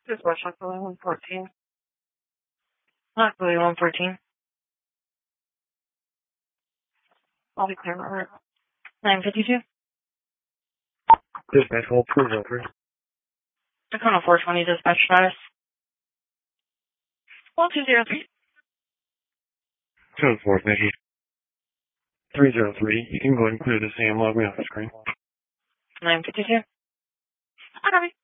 Dispatch, Lockwood 114. Lockwood 114. I'll be clear on route. 952. Dispatch, hold 203. Tacoma 420, dispatch status. 1203. 204, thank you. 303, you can go ahead and clear the same log me off the screen. 952. I copy.